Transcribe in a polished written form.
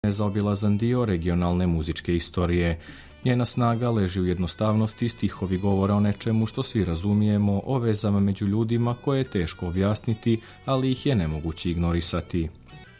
nezaobilazan dio regionalne muzičke istorije. Njena snaga leži u jednostavnosti, stihovi govore o nečemu što svi razumijemo, o vezama među ljudima koje je teško objasniti, ali ih je nemoguće ignorisati.